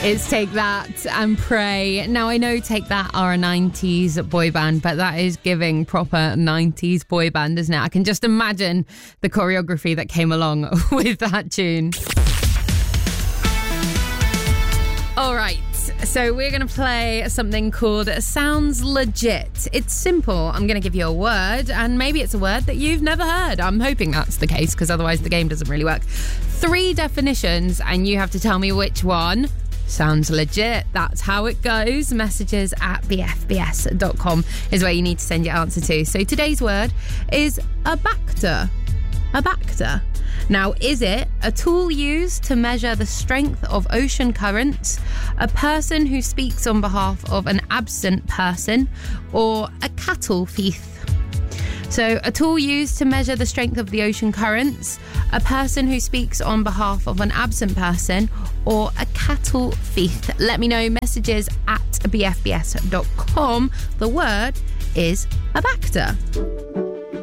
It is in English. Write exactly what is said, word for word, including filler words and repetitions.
It's Take That and Pray. Now, I know Take That are a nineties boy band, but that is giving proper nineties boy band, isn't it? I can just imagine the choreography that came along with that tune. All right, so we're going to play something called Sounds Legit. It's simple. I'm going to give you a word, and maybe it's a word that you've never heard. I'm hoping that's the case, because otherwise the game doesn't really work. Three definitions, and you have to tell me which one sounds legit. That's how it goes. Messages at b f b s dot com is where you need to send your answer to. So today's word is abactor. Abactor. Now, is it a tool used to measure the strength of ocean currents, a person who speaks on behalf of an absent person, or a cattle thief? So, a tool used to measure the strength of the ocean currents, a person who speaks on behalf of an absent person, or a cattle thief. Let me know. Messages at b f b s dot com. The word is abactor.